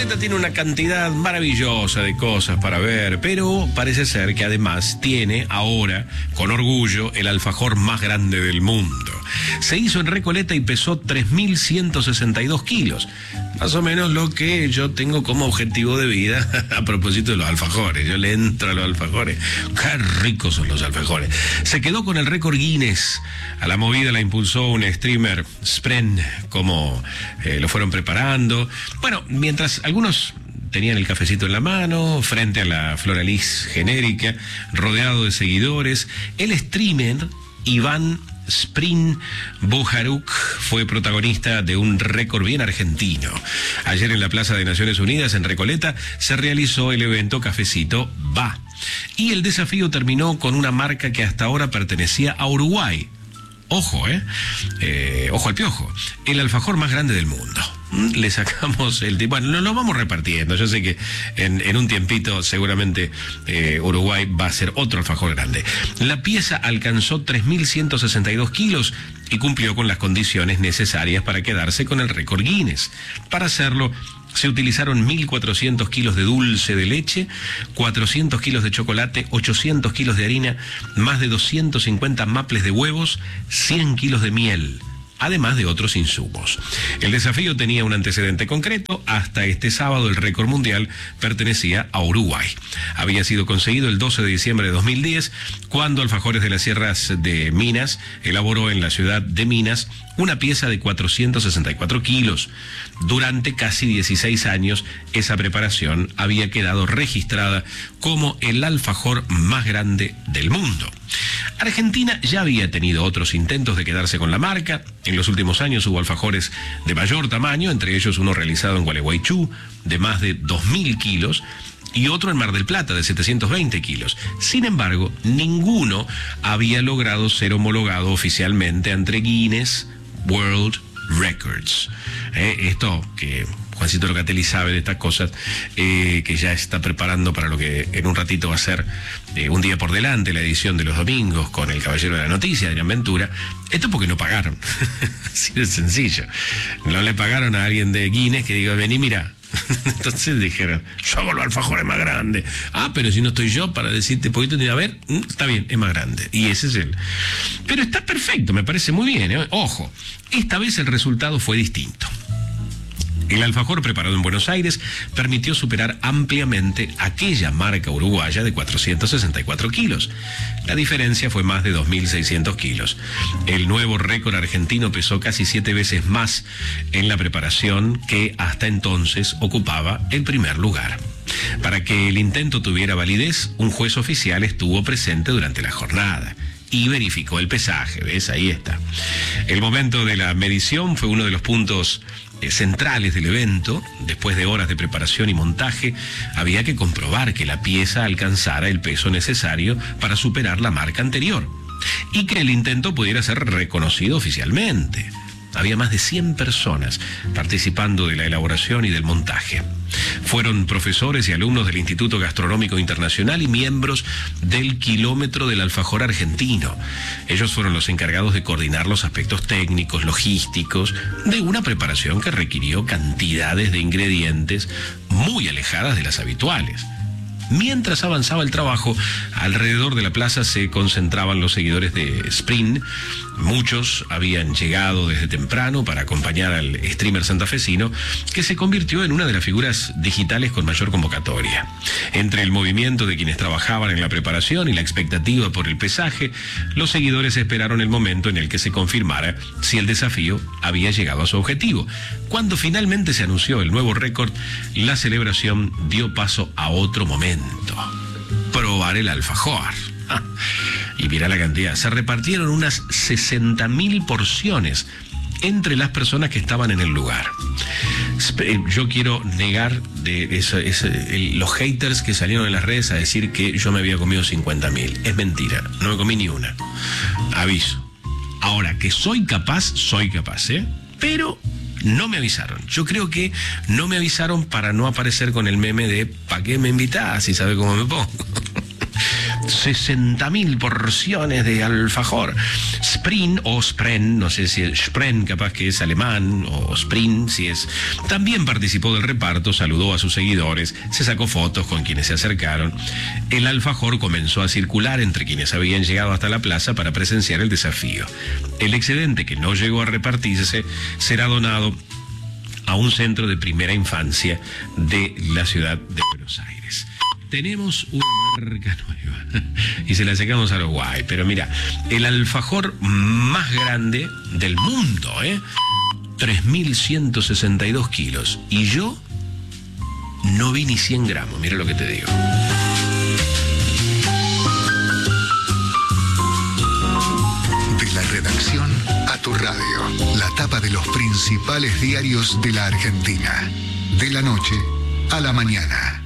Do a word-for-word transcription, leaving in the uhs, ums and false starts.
Recoleta tiene una cantidad maravillosa de cosas para ver, pero parece ser que además tiene ahora, con orgullo, el alfajor más grande del mundo. Se hizo en Recoleta y pesó tres mil ciento sesenta y dos kilos. Más o menos lo que yo tengo como objetivo de vida a propósito de los alfajores. Yo le entro a los alfajores. Qué ricos son los alfajores. Se quedó con el récord Guinness. A la movida la impulsó un streamer, Spren, como eh, lo fueron preparando. Bueno, mientras algunos tenían el cafecito en la mano, frente a la Floralis genérica, rodeado de seguidores, el streamer Iván Sprin Bujaruk fue protagonista de un récord bien argentino. Ayer en la Plaza de Naciones Unidas, en Recoleta, se realizó el evento Cafecito Va. Y el desafío terminó con una marca que hasta ahora pertenecía a Uruguay. Ojo, ¿eh? eh ojo al piojo. El alfajor más grande del mundo. Le sacamos el... Bueno, lo, lo vamos repartiendo. Yo sé que en, en un tiempito seguramente eh, Uruguay va a ser otro alfajor grande. La pieza alcanzó tres mil ciento sesenta y dos kilos y cumplió con las condiciones necesarias para quedarse con el récord Guinness. Para hacerlo, se utilizaron mil cuatrocientos kilos de dulce de leche, cuatrocientos kilos de chocolate, ochocientos kilos de harina, más de doscientos cincuenta maples de huevos, cien kilos de miel, además de otros insumos. El desafío tenía un antecedente concreto. Hasta este sábado el récord mundial pertenecía a Uruguay. Había sido conseguido el doce de diciembre de dos mil diez, cuando Alfajores de las Sierras de Minas elaboró en la ciudad de Minas una pieza de cuatrocientos sesenta y cuatro kilos. Durante casi dieciséis años, esa preparación había quedado registrada como el alfajor más grande del mundo. Argentina ya había tenido otros intentos de quedarse con la marca. En los últimos años hubo alfajores de mayor tamaño, entre ellos uno realizado en Gualeguaychú, de más de dos mil kilos, y otro en Mar del Plata, de setecientos veinte kilos. Sin embargo, ninguno había logrado ser homologado oficialmente ante Guinness World Records. Eh, esto que Juancito Locatelli sabe de estas cosas, eh, que ya está preparando para lo que en un ratito va a ser eh, Un Día por Delante, la edición de los domingos con el Caballero de la Noticia, Adrián Ventura. Esto porque no pagaron. Así de sencillo. No le pagaron a alguien de Guinness que diga, vení, mira. Entonces dijeron, yo hago los alfajores más grandes. Ah, pero si no estoy yo para decirte poquito, a ver, está bien, es más grande. Y ese es el... Pero está perfecto, me parece muy bien, ¿eh? Ojo, esta vez el resultado fue distinto. El alfajor preparado en Buenos Aires permitió superar ampliamente aquella marca uruguaya de cuatrocientos sesenta y cuatro kilos. La diferencia fue más de dos mil seiscientos kilos. El nuevo récord argentino pesó casi siete veces más en la preparación, que hasta entonces ocupaba el primer lugar. Para que el intento tuviera validez, un juez oficial estuvo presente durante la jornada y verificó el pesaje. ¿Ves? Ahí está. El momento de la medición fue uno de los puntos centrales del evento. Después de horas de preparación y montaje, había que comprobar que la pieza alcanzara el peso necesario para superar la marca anterior y que el intento pudiera ser reconocido oficialmente. Había más de cien personas participando de la elaboración y del montaje. Fueron profesores y alumnos del Instituto Gastronómico Internacional y miembros del Kilómetro del Alfajor Argentino. Ellos fueron los encargados de coordinar los aspectos técnicos, logísticos, de una preparación que requirió cantidades de ingredientes muy alejadas de las habituales. Mientras avanzaba el trabajo, alrededor de la plaza se concentraban los seguidores de Spring. Muchos habían llegado desde temprano para acompañar al streamer santafesino, que se convirtió en una de las figuras digitales con mayor convocatoria. Entre el movimiento de quienes trabajaban en la preparación y la expectativa por el pesaje, los seguidores esperaron el momento en el que se confirmara si el desafío había llegado a su objetivo. Cuando finalmente se anunció el nuevo récord, la celebración dio paso a otro momento: probar el alfajor. Ah, y mira la cantidad. Se repartieron unas sesenta mil porciones entre las personas que estaban en el lugar. Yo quiero negar de eso, eso, el, los haters que salieron en las redes a decir que yo me había comido cincuenta mil. Es mentira, no me comí ni una. Aviso. Ahora, que soy capaz, soy capaz, ¿eh? Pero no me avisaron. Yo creo que no me avisaron para no aparecer con el meme de ¿para qué me invitás si sabe cómo me pongo? sesenta mil porciones de alfajor. Sprin o Spren, no sé si es Spren, capaz que es alemán, o Sprin, si es. También participó del reparto, saludó a sus seguidores, se sacó fotos con quienes se acercaron. El alfajor comenzó a circular entre quienes habían llegado hasta la plaza para presenciar el desafío. El excedente que no llegó a repartirse será donado a un centro de primera infancia de la ciudad de Buenos Aires. Tenemos una marca nueva y se la sacamos a los guay, pero mira, el alfajor más grande del mundo, ¿eh? tres mil ciento sesenta y dos kilos. Y yo no vi ni cien gramos, mira lo que te digo. De la redacción a tu radio, la tapa de los principales diarios de la Argentina. De la noche a la mañana.